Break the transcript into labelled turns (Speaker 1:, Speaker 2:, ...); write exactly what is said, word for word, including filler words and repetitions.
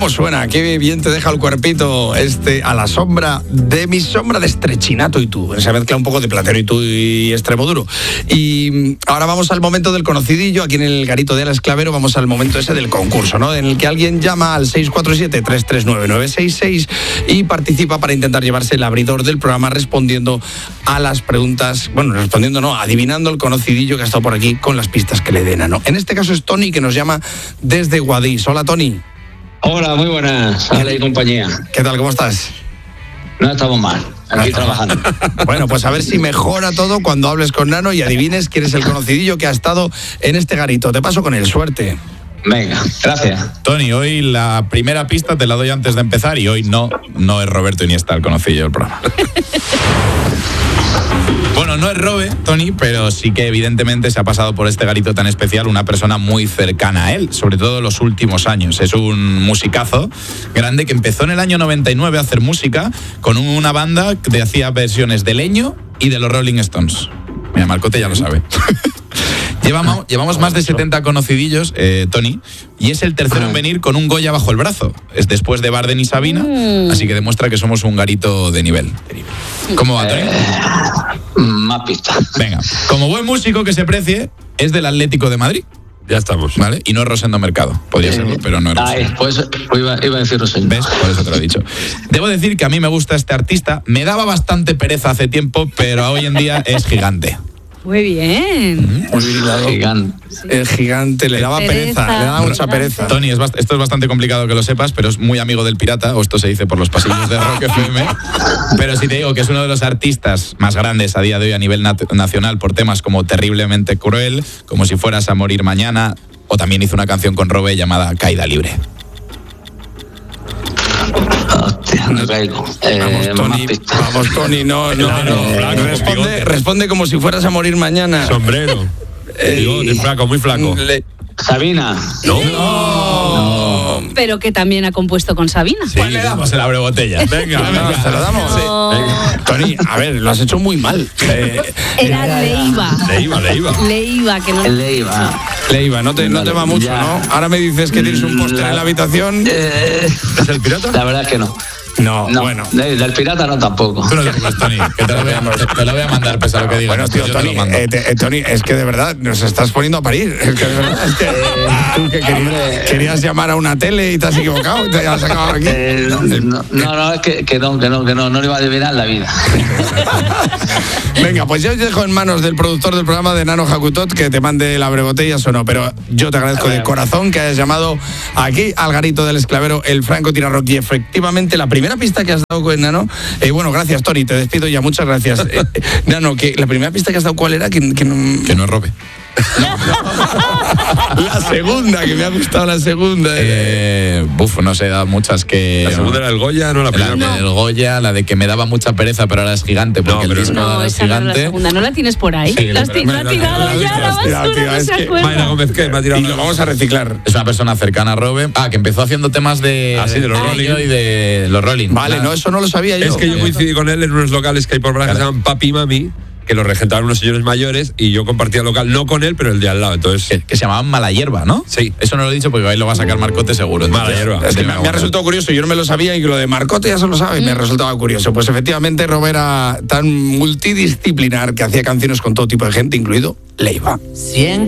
Speaker 1: cómo suena, qué bien te deja el cuerpito este A la sombra de mi sombra de Estrechinato y tú. Se mezcla un poco de Platero y tú y Extremoduro. Y ahora vamos al momento del conocidillo, aquí en el garito de El Esclavero, vamos al momento ese del concurso, ¿no? En el que alguien llama al seis cuatro siete, tres tres nueve, nueve seis seis y participa para intentar llevarse el abridor del programa respondiendo a las preguntas, bueno, respondiendo no, adivinando el conocidillo que ha estado por aquí con las pistas que le den a no. En este caso es Tony, que nos llama desde Guadix. Hola, Tony.
Speaker 2: Hola, muy buenas. Hola y compañía.
Speaker 1: ¿Qué tal? ¿Cómo estás?
Speaker 2: No estamos mal, aquí no trabajando.
Speaker 1: Bueno, pues a ver si mejora todo cuando hables con Nano y adivines quién es el conocidillo que ha estado en este garito. Te paso con él, suerte.
Speaker 2: Venga, gracias.
Speaker 3: Tony, hoy la primera pista te la doy antes de empezar y hoy no, no es Roberto Iniesta el conocidillo del programa. Bueno, no es Robe, Tony, pero sí que evidentemente se ha pasado por este garito tan especial una persona muy cercana a él, sobre todo en los últimos años. Es un musicazo grande que empezó en el año noventa y nueve a hacer música con una banda que hacía versiones de Leño y de los Rolling Stones. Mira, Marcote ya lo sabe. Llevamos, llevamos más de setenta conocidillos, eh, Tony, y es el tercero en venir con un Goya bajo el brazo. Es después de Barden y Sabina, mm. así que demuestra que somos un garito de nivel. ¿Cómo va, Tony?
Speaker 2: Eh, más pistas.
Speaker 3: Venga, como buen músico que se precie, es del Atlético de Madrid.
Speaker 4: Ya estamos.
Speaker 3: ¿Vale? Y no es Rosendo Mercado. Podría eh, serlo, pero no es Rosendo.
Speaker 2: Ay, pues iba, iba a decir Rosendo.
Speaker 3: ¿Ves? Por eso te lo he dicho. Debo decir que a mí me gusta este artista. Me daba bastante pereza hace tiempo, pero hoy en día es gigante.
Speaker 5: Muy bien.
Speaker 2: Muy bien, gigante.
Speaker 1: El gigante le daba pereza, pereza le daba mucha pereza.
Speaker 3: Tony, es bast- esto es bastante complicado que lo sepas, pero es muy amigo del Pirata, o esto se dice por los pasillos de Rock F M. Pero si te digo que es uno de los artistas más grandes a día de hoy a nivel nat- nacional por temas como Terriblemente Cruel, Como si fueras a morir mañana, o también hizo una canción con Robe llamada Caída Libre.
Speaker 2: Hostia, no caigo. Eh,
Speaker 1: vamos, Tony, vamos, Tony, no, no, no.
Speaker 4: Flaco,
Speaker 1: responde, responde como si fueras a morir mañana.
Speaker 4: Sombrero. Eh, Bigote, flaco, muy flaco.
Speaker 2: Le... Sabina.
Speaker 4: No.
Speaker 1: No.
Speaker 5: No. Pero que también ha compuesto con Sabina.
Speaker 3: Sí, pues le damos el abrebotella.
Speaker 4: Venga,
Speaker 1: venga,
Speaker 4: venga.
Speaker 1: se lo damos.
Speaker 5: No.
Speaker 1: Sí. Venga. Tony, a ver, lo has hecho muy mal. Eh,
Speaker 5: Era Leiva.
Speaker 4: Leiva, Leiva.
Speaker 5: Leiva, que no.
Speaker 2: Leiva.
Speaker 1: Leiva, no te, no te va mucho,
Speaker 2: Ya.
Speaker 1: ¿no? Ahora me dices que tienes un póster en la habitación.
Speaker 2: Eh,
Speaker 4: ¿Es el Pirata?
Speaker 2: la verdad es que no.
Speaker 1: No,
Speaker 2: No,
Speaker 1: bueno.
Speaker 2: de- del Pirata no tampoco.
Speaker 3: Tú no te preocupes, Tony, que te lo voy a, te, te lo voy a mandar, pese a lo que digas.
Speaker 1: Bueno, tío,
Speaker 3: Yo te
Speaker 1: Tony,
Speaker 3: lo mando.
Speaker 1: eh, te- eh, Tony, es que de verdad nos estás poniendo a parir. Es que de verdad, es que tú que querías, querías llamar a una tele y te has equivocado, te has acabado aquí.
Speaker 2: Eh, no, no, no, es que, que no, que no, que no, no le iba a adivinar la vida.
Speaker 1: Venga, pues yo os dejo en manos del productor del programa de Nano Jacutot que te mande la brebotellas o no, pero yo te agradezco de corazón que hayas llamado aquí al garito del Esclavero, el Franco Tirarrock, y efectivamente la primera pista que has dado con Nano, eh, bueno, gracias Tony, te despido ya, muchas gracias. Eh, Nano, que la primera pista que has dado, ¿cuál era? Que, que no...
Speaker 3: Que no es Robe.
Speaker 1: La segunda, que me ha gustado la segunda.
Speaker 3: Eh, buf, no sé, da muchas que...
Speaker 4: La segunda era el Goya, no la
Speaker 3: La
Speaker 4: primera.
Speaker 3: del Goya, la de que me daba mucha pereza, pero ahora es gigante, porque
Speaker 4: No,
Speaker 3: el
Speaker 4: pero
Speaker 3: disco
Speaker 5: No,
Speaker 3: ahora es
Speaker 5: esa no era la
Speaker 3: gigante.
Speaker 5: segunda. ¿No la tienes por ahí?
Speaker 3: Sí,
Speaker 5: la has
Speaker 3: pero
Speaker 5: ti-
Speaker 3: me-
Speaker 5: la ha
Speaker 3: me-
Speaker 5: tirado
Speaker 1: me-
Speaker 5: ya
Speaker 1: me-
Speaker 5: a la
Speaker 1: me-
Speaker 5: basura,
Speaker 1: tío,
Speaker 5: no
Speaker 1: es
Speaker 5: se
Speaker 1: que-
Speaker 5: acuerda.
Speaker 4: Mayra Gómez, ¿qué? Me ha tirado
Speaker 1: Y lo vamos a reciclar.
Speaker 3: Es una persona cercana a Robe. Ah, que empezó haciendo temas de...
Speaker 4: Ah, sí, de los
Speaker 3: Leño
Speaker 4: Rolling.
Speaker 3: y de los Rolling.
Speaker 1: Vale, no, eso no lo sabía yo.
Speaker 4: Es que yo coincidí con él en unos locales que hay por Braga que se llaman Papi y Mami, que lo regentaban unos señores mayores y yo compartía el local, no con él, pero el de al lado. Entonces,
Speaker 3: Que, que se llamaban Mala Hierba, ¿no?
Speaker 4: Sí.
Speaker 3: Eso no lo he dicho porque ahí lo va a sacar Marcote seguro.
Speaker 4: Mala Hierba.
Speaker 1: Es que me, me ha resultado curioso, yo no me lo sabía y lo de Marcote ya se lo sabe, me ha resultado curioso. Pues efectivamente Robe era tan multidisciplinar que hacía canciones con todo tipo de gente, incluido Leiva.
Speaker 6: Cien